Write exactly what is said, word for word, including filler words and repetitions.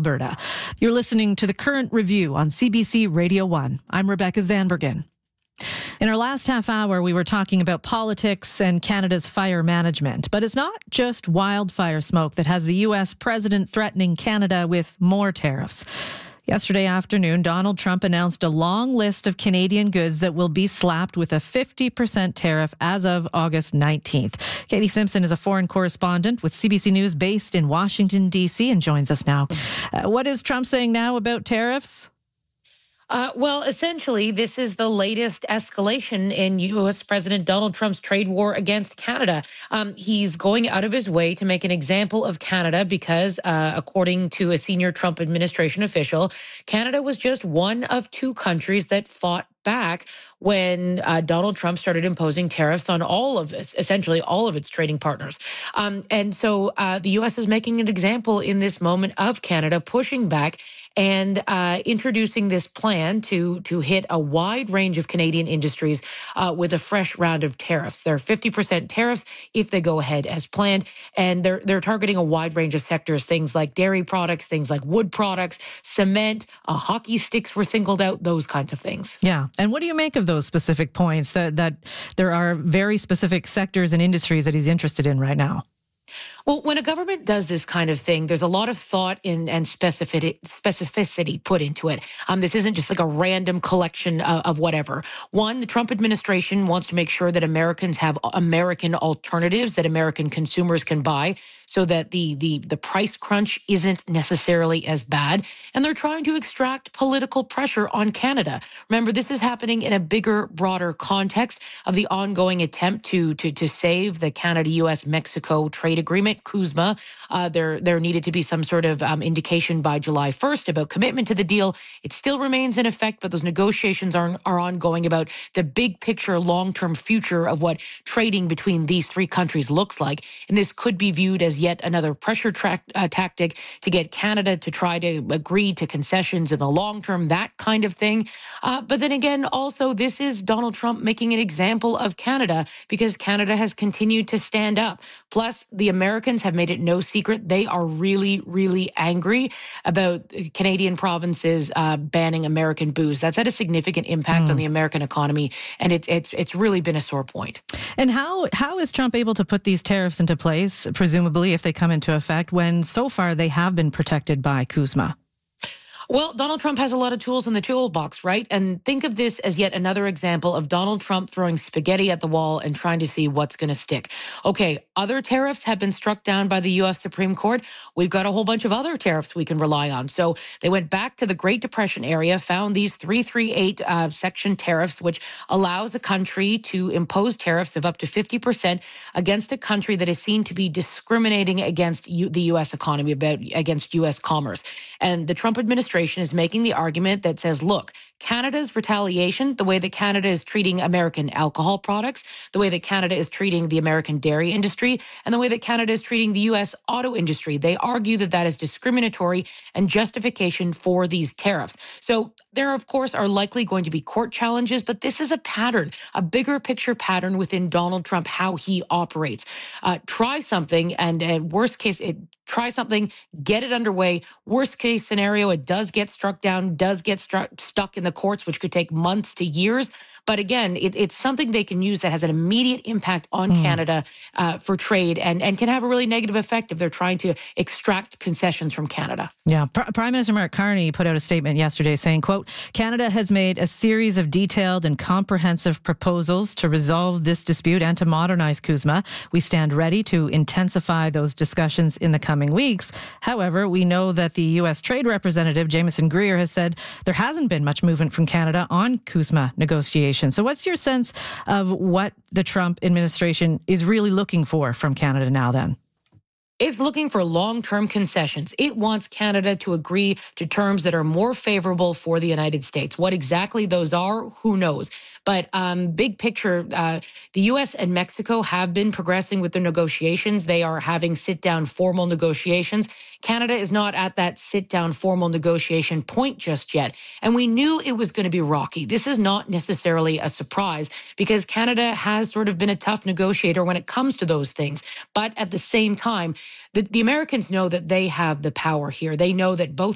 Alberta. You're listening to The Current Review on C B C Radio one. I'm Rebecca Zandbergen. In our last half hour, we were talking about politics and Canada's fire management. But it's not just wildfire smoke that has the U S president threatening Canada with more tariffs. Yesterday afternoon, Donald Trump announced a long list of Canadian goods that will be slapped with a fifty percent tariff as of August nineteenth. Katie Simpson is a foreign correspondent with C B C News based in Washington, D C, and joins us now. Uh, what is Trump saying now about tariffs? Uh, well, essentially, this is the latest escalation in U S. President Donald Trump's trade war against Canada. Um, he's going out of his way to make an example of Canada because, uh, according to a senior Trump administration official, Canada was just one of two countries that fought back when uh, Donald Trump started imposing tariffs on all of its, essentially all of its trading partners. Um, and so uh, the U S is making an example in this moment of Canada pushing back and uh, introducing this plan to, to hit a wide range of Canadian industries uh, with a fresh round of tariffs. There are fifty percent tariffs if they go ahead as planned, and they're, they're targeting a wide range of sectors, things like dairy products, things like wood products, cement, uh, hockey sticks were singled out, those kinds of things. Yeah. And what do you make of those specific points, that, that there are very specific sectors and industries that he's interested in right now? Well, when a government does this kind of thing, there's a lot of thought in, and specificity, specificity put into it. Um, this isn't just like a random collection of, of whatever. One, the Trump administration wants to make sure that Americans have American alternatives that American consumers can buy, so that the the the price crunch isn't necessarily as bad. And they're trying to extract political pressure on Canada. Remember, this is happening in a bigger, broader context of the ongoing attempt to to to save the Canada-U S Mexico trade agreement, CUSMA. Uh, there there needed to be some sort of um, indication by July first about commitment to the deal. It still remains in effect, but those negotiations are are ongoing about the big picture, long-term future of what trading between these three countries looks like. And this could be viewed as yet another pressure tra- uh, tactic to get Canada to try to agree to concessions in the long term, that kind of thing. Uh, but then again, also, this is Donald Trump making an example of Canada because Canada has continued to stand up. Plus, the Americans have made it no secret they are really, really angry about Canadian provinces uh, banning American booze. That's had a significant impact mm. on the American economy, and it's it's it's really been a sore point. And how how is Trump able to put these tariffs into place, presumably, if they come into effect, when so far they have been protected by CUSMA? Well, Donald Trump has a lot of tools in the toolbox, right? And think of this as yet another example of Donald Trump throwing spaghetti at the wall and trying to see what's going to stick. Okay, other tariffs have been struck down by the U S. Supreme Court. We've got a whole bunch of other tariffs we can rely on. So they went back to the Great Depression area, found these three thirty-eight uh, section tariffs, which allows a country to impose tariffs of up to fifty percent against a country that is seen to be discriminating against U- the U S economy, about, against U S commerce. And the Trump administration is making the argument that says, look, Canada's retaliation, the way that Canada is treating American alcohol products, the way that Canada is treating the American dairy industry, and the way that Canada is treating the U S auto industry, they argue that that is discriminatory and justification for these tariffs. So there, of course, are likely going to be court challenges, but this is a pattern, a bigger picture pattern within Donald Trump, how he operates. Uh, try something, and uh, worst case, it, try something, get it underway. Worst case scenario, it does get struck down, does get struck, stuck in the courts, which could take months to years. But again, it, it's something they can use that has an immediate impact on mm. Canada uh, for trade, and, and can have a really negative effect if they're trying to extract concessions from Canada. Yeah. P- Prime Minister Mark Carney put out a statement yesterday saying, quote, Canada has made a series of detailed and comprehensive proposals to resolve this dispute and to modernize CUSMA. We stand ready to intensify those discussions in the coming weeks. However, we know that the U S Trade Representative, Jameson Greer, has said there hasn't been much movement from Canada on CUSMA negotiations. So what's your sense of what the Trump administration is really looking for from Canada now then? It's looking for long-term concessions. It wants Canada to agree to terms that are more favorable for the United States. What exactly those are, who knows? But um, big picture, uh, the U S and Mexico have been progressing with their negotiations. They are having sit-down formal negotiations. Canada is not at that sit-down formal negotiation point just yet. And we knew it was going to be rocky. This is not necessarily a surprise because Canada has sort of been a tough negotiator when it comes to those things. But at the same time, the, the Americans know that they have the power here. They know that both